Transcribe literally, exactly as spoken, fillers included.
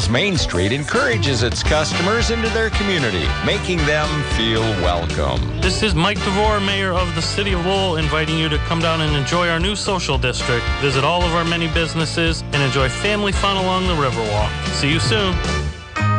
Main Street encourages its customers into their community, making them feel welcome. This is Mike DeVore, Mayor of the City of Lowell, inviting you to come down and enjoy our new social district, visit all of our many businesses, and enjoy family fun along the Riverwalk. See you soon.